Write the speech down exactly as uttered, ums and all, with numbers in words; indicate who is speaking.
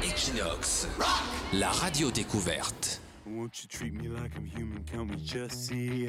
Speaker 1: Equinox, la radio découverte.
Speaker 2: Won't you treat me like I'm human? Can we just see